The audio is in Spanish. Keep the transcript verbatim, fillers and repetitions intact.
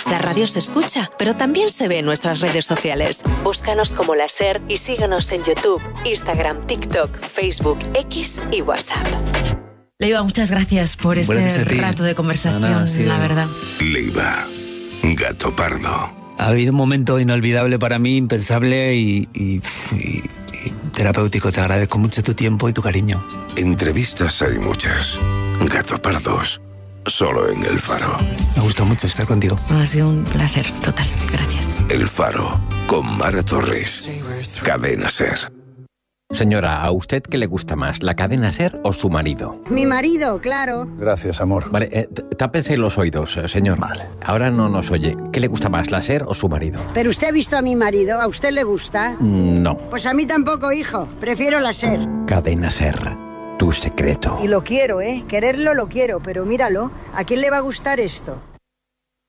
La radio se escucha, pero también se ve en nuestras redes sociales. Búscanos como La SER y síguenos en YouTube, Instagram, TikTok, Facebook, X y WhatsApp. Leiva, muchas gracias por este gracias rato de conversación, no, no, sí, la verdad. Leiva, Gato Pardo. Ha habido un momento inolvidable para mí, impensable y, y, y, y terapéutico. Te agradezco mucho tu tiempo y tu cariño. Entrevistas hay muchas. Gato Pardos, solo en El Faro. Me gustó mucho estar contigo. Ha sido un placer total, gracias. El Faro, con Mara Torres. Cadena SER. Señora, ¿a usted qué le gusta más, la cadena SER o su marido? Mi marido, claro. Gracias, amor. Vale, eh, tápense los oídos, eh, señor. Vale. Ahora no nos oye. ¿Qué le gusta más, la SER o su marido? Pero usted ha visto a mi marido, ¿a usted le gusta? Mm, no. Pues a mí tampoco, hijo. Prefiero la SER. Cadena SER, tu secreto. Y lo quiero, ¿eh? Quererlo lo quiero, pero míralo. ¿A quién le va a gustar esto?